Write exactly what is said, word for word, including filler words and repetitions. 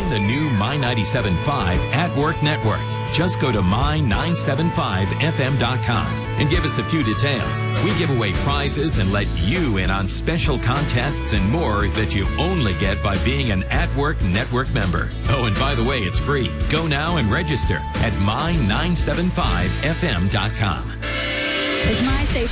Join the new My ninety-seven point five At Work Network. Just go to my nine seven five f m dot com and give us a few details. We give away prizes and let you in on special contests and more that you only get by being an At Work Network member. Oh, and by the way, it's free. Go now and register at my nine seven five f m dot com. It's my station.